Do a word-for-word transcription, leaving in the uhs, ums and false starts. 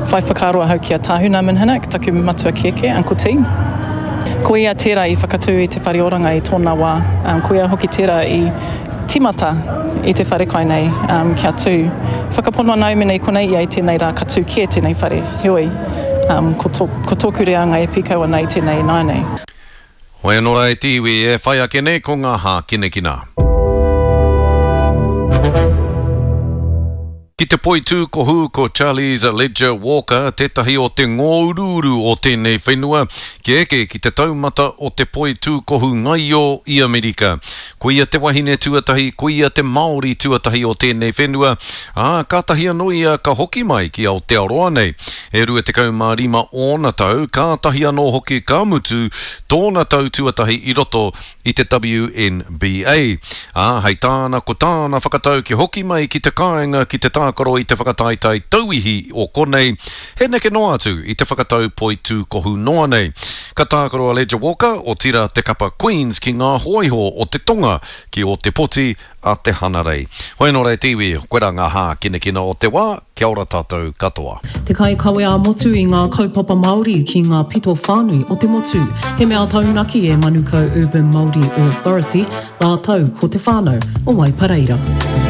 whai whakaroa hau ki a Tahuna Minhina, ki taku matua keke, Uncle T. Ko ia tērā i whakatū i te whare oranga i tōna wā. Um, ko ia hoki tērā i timata i te whare kai nei um, kia tū. Whakaponoa nau mena i konei ia i tēnei rā ka tū kia tēnei whare. Heoi, um, ko, tō, ko tōku reanga e pikaua nei tēnei nai nei. Hoi anō e tiwi e whai ake nei ko ngā hā kine kina. Ki te poitū ko hu ko Charles Ledger Walker, tētahi o te ngōururu o tēnei whenua, ki eke ki te taumata o te poitū ko hu Ngaio i Amerika. Ko ia te wahine tuatahi, ko ia te Māori tuatahi o tēnei whenua, ā, kātahi anō ia ka hoki mai ki Aotearoa nei. E rua te kaumārima ōna tau, kātahi anō hoki ka mutu tōna tau tuatahi i roto i te W N B A. Ā, hei tāna ko tāna whakatau ki hoki mai ki te kāinga ki te tākaro i te whakataitai tauihi o konei, he neke noa atu i te whakatau poitū kohu noa nei. Ka tākaro a Ledger Walker o tira te kapa Queens ki ngā hoiho o te tonga ki o te poti a te hanarei. Hoi anō rei tiwi, koera ngā hā kine kina o te wā, kia ora tātou katoa. Te kai kawe a motu i ngā kaupapa Māori ki ngā pito whānui o te motu. He mea taunaki e Manukau Urban Māori Authority, la tau ko te whānau o Waipareira.